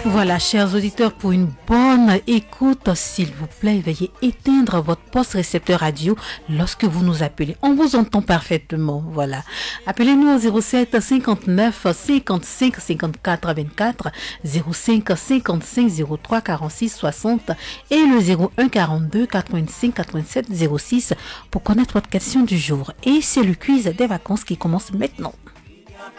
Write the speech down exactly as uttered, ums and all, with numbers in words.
Voilà, chers auditeurs, pour une bonne écoute, s'il vous plaît, veuillez éteindre votre poste récepteur radio lorsque vous nous appelez. On vous entend parfaitement, voilà. Appelez-nous au zéro sept cinquante-neuf cinquante-cinq cinquante-quatre vingt-quatre, zéro cinq cinquante-cinq zéro trois quarante-six soixante et le zéro un quarante-deux quatre-vingt-cinq quatre-vingt-sept zéro six pour connaître votre question du jour. Et c'est le quiz des vacances qui commence maintenant.